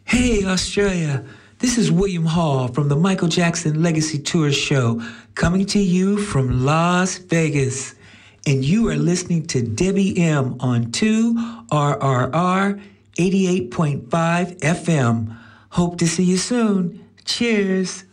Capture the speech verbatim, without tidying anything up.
Hey, Australia. This is William Hall from the Michael Jackson Legacy Tour Show, coming to you from Las Vegas. And you are listening to Debbie M on two R R R eighty-eight point five F M. Hope to see you soon. Cheers.